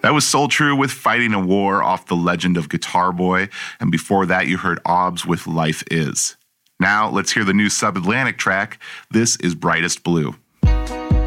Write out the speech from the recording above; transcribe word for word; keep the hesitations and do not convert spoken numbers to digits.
That was Soul True with Fighting a War off The Legend of Guitar Boy. And before that, you heard Obs with Life Is. Now, let's hear the new Subatlantic track. This is Brightest Blue.